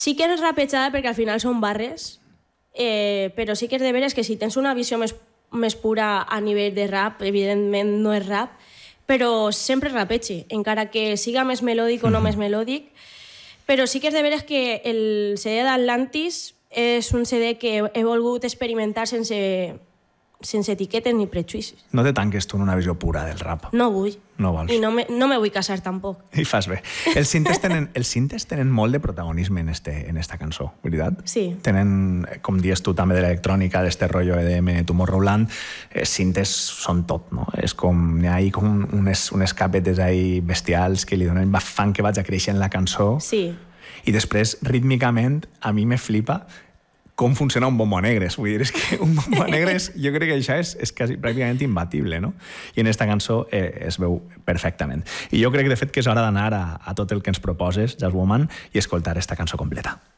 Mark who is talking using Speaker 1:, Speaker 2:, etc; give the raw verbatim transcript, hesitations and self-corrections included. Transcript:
Speaker 1: Sí que és rapejada perquè al final són barres, eh, però sí que és de veres que si tens una visió més, més pura a nivell de rap, evidentment no és rap, però sempre rapeig, encara que siga més melòdic o no més melòdic. Però sí que és de veres que el C D d'Atlantis és un C D que he volgut experimentar sense, sense etiquetes ni prejuïcis.
Speaker 2: No te tanques tu en una visió pura del rap.
Speaker 1: No vull.
Speaker 2: No vols.
Speaker 1: I no me, no me vull casar tampoc.
Speaker 2: I fas bé. Els cintes tenen, els cintes tenen molt de protagonisme en, este, en esta cançó, veritat?
Speaker 1: Sí.
Speaker 2: Tenen, com dius tu, també de l'electrònica, d'este rotllo E D M, Tomorrowland, els cintes són tot, no? És com, hi ha ahí com unes, unes capetes ahí bestials que li donen, fan que vaig a créixer en la cançó.
Speaker 1: Sí.
Speaker 2: I després, rítmicament, a mi me flipa com funciona un bombo negre. Vull dir, és que un bombo negre, és, jo crec que això és, és quasi, pràcticament imbatible, no? I en esta cançó eh, es veu perfectament. I jo crec, de fet, que és hora d'anar a, a tot el que ens proposes, Jazz Woman, i escoltar esta cançó completa.